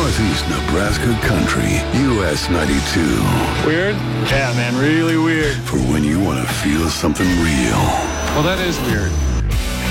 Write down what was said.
Northeast Nebraska Country, US 92. Weird? Yeah, man, really weird. For when you want to feel something real. Well, that is weird.